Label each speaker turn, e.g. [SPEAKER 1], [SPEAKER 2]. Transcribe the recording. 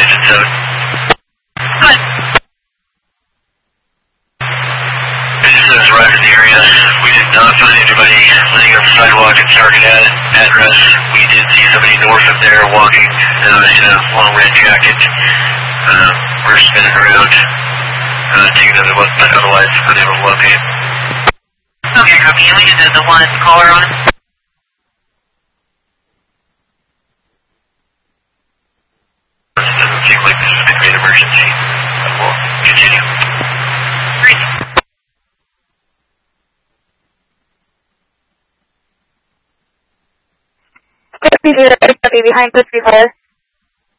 [SPEAKER 1] information, so.
[SPEAKER 2] Good.
[SPEAKER 1] Business arrived in the area. We did not find anybody laying on the sidewalk at target address. We did see somebody north of there walking in a long red jacket. We're spinning around, taking another look, but otherwise unable to locate.
[SPEAKER 2] Okay, copy. We need the one with the collar on it.
[SPEAKER 1] Doesn't seem like this is a great emergency. We'll continue.
[SPEAKER 2] Great.
[SPEAKER 3] Copy behind Pussy Fire.